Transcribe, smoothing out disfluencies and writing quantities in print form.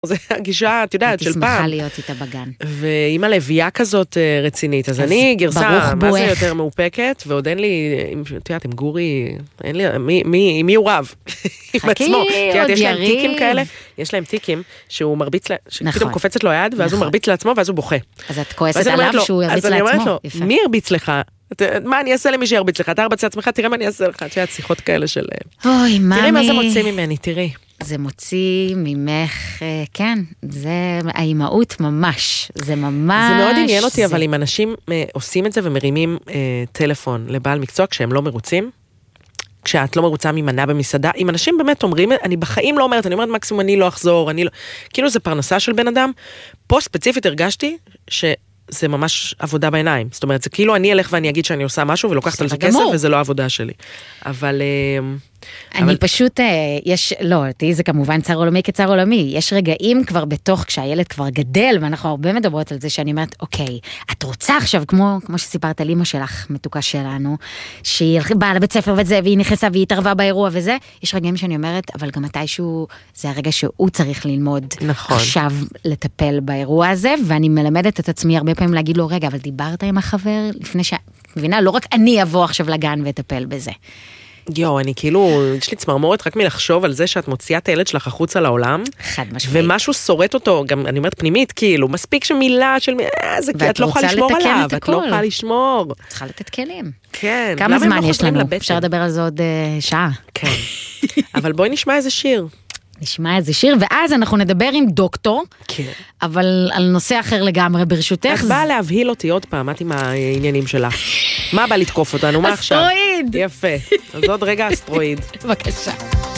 זה הגישה, את יודעת, של פעם. הייתי שמחה להיות איתה בגן. ואמא לבייה כזאת רצינית, אז אני גרסה, מה זה יותר מאופקת, ועוד אין לי, את יודעת, עם גורי, אין לי, מי הוא רב? עם עצמו. יש להם טיקים כאלה, יש להם טיקים, שהוא מרביץ, שפתאום קופצת לו היד, ואז הוא מרביץ לעצמו, ואז הוא בוכה. אז את כועסת עליו שהוא ירביץ לעצמו. אז אני אומרת לו, מי ירביץ לך? מה אני אעשה למי שירביץ לך? אתה הרבץ לעצמך, תראה מה אני אעשה לך. שהיה שיחות כאלה של... אוי, מאמי. תראי מה זה מוציא ממני, תראי. זה מוציא ממך, כן, זה האימהות ממש, זה ממש... זה מאוד עניין אותי, אבל אם אנשים עושים את זה ומרימים טלפון לבעל מקצוע כשהם לא מרוצים, כשאת לא מרוצה ממנה במסעדה, אם אנשים באמת אומרים, אני בחיים לא אומרת, אני אומרת מקסימום אני לא אחזור, כאילו זה פרנסה של בן אדם, פה ספציפית הרגשתי זה ממש עבודה בעיניים. זאת אומרת, זה כאילו אני אלך ואני אגיד שאני עושה משהו ולוקחת על זה כסף, וזה לא עבודה שלי. אבל... אני פשוט, לא, זה כמובן צער עולמי כצער עולמי, יש רגעים כבר בתוך, כשהילד כבר גדל, ואנחנו הרבה מדברות על זה, שאני אומרת, אוקיי, את רוצה עכשיו, כמו שסיפרת על אמא שלך, מתוקה שלנו, שהיא באה לבית ספר וזה, והיא נכנסה והיא התערבה באירוע וזה, יש רגעים שאני אומרת, אבל גם מתישהו, זה הרגע שהוא צריך ללמוד, עכשיו לטפל באירוע הזה, ואני מלמדת את עצמי הרבה פעמים להגיד לו, רגע, אבל דיברת עם החבר, לפני מבינה, לא רק אני אבוא עכשיו לגן ואטפל בזה. אני כאילו, יש לי צמרמורת רק מלחשוב על זה שאת מוציאה את הילד שלך החוצה לעולם, חד משמעית. ומשהו שורט אותו, גם אני אומרת פנימית, כאילו, מספיק שמילה של זה כי את לא יכולה לשמור עליו, את לא יכולה לשמור. צריכה לתת כלים. כן. כמה זמן יש לנו? אפשר לדבר על זה עוד שעה. כן. אבל בואי נשמע איזה שיר. נשמע איזה שיר, ואז אנחנו נדבר עם דוקטור, אבל על נושא אחר לגמרי, ברשותך. את באה להבהיל אותי עוד פעם, את עם העניינים שלך. מה בא לתקוף אותנו? מה עכשיו? אסטרואיד! יפה. אז עוד רגע אסטרואיד. בבקשה.